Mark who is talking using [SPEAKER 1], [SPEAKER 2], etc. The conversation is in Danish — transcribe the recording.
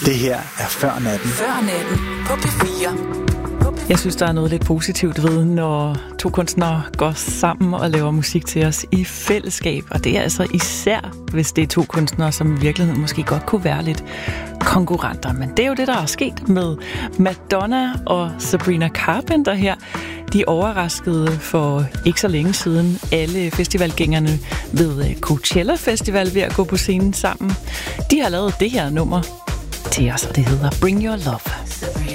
[SPEAKER 1] Det her er Før Natten.
[SPEAKER 2] Før Natten på P4.
[SPEAKER 3] Jeg synes, der er noget lidt positivt ved, når to kunstnere går sammen og laver musik til os i fællesskab. Og det er altså især, hvis det er to kunstnere, som i virkeligheden måske godt kunne være lidt konkurrenter. Men det er jo det, der er sket med Madonna og Sabrina Carpenter her. De overraskede for ikke så længe siden alle festivalgængerne ved Coachella Festival ved at gå på scenen sammen. De har lavet det her nummer til os, og det hedder Bring Your Love.